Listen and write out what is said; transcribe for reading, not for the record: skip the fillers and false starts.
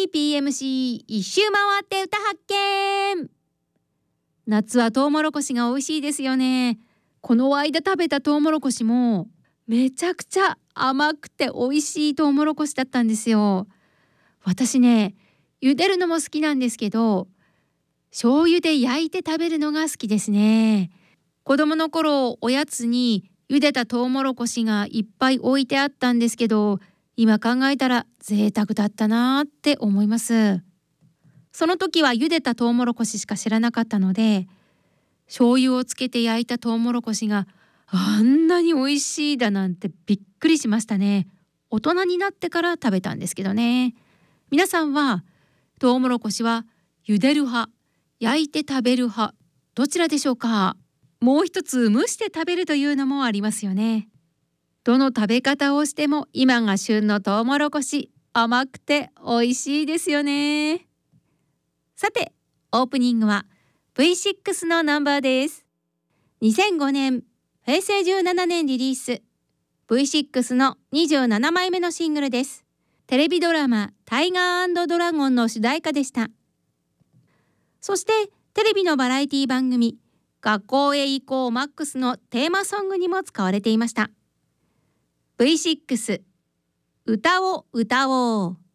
TPMC 一周回って歌発見。夏はトウモロコシが美味しいですよね。この間食べたトウモロコシもめちゃくちゃ甘くて美味しいトウモロコシだったんですよ。私ね、茹でるのも好きなんですけど、醤油で焼いて食べるのが好きですね。子供の頃おやつに茹でたトウモロコシがいっぱい置いてあったんですけど、今考えたら贅沢だったなーって思います。その時は茹でたトウモロコシしか知らなかったので、醤油をつけて焼いたトウモロコシがあんなに美味しいだなんてびっくりしましたね。大人になってから食べたんですけどね。皆さんはトウモロコシは茹でる派、焼いて食べる派、どちらでしょうか？もう一つ蒸して食べるというのもありますよね。どの食べ方をしても今が旬のトウモロコシ、甘くて美味しいですよね。さて、オープニングは V6 のナンバーです。2005年、平成17年リリース、V6 の27枚目のシングルです。テレビドラマタイガー&ドラゴンの主題歌でした。そしてテレビのバラエティ番組学校へ行こうマックスのテーマソングにも使われていました。V6 歌を歌おう。